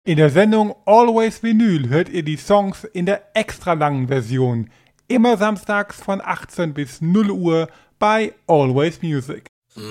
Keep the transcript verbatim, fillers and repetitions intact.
In der Sendung Always Vinyl hört ihr die Songs in der extra langen Version. Immer samstags von achtzehn bis null Uhr bei Always Music.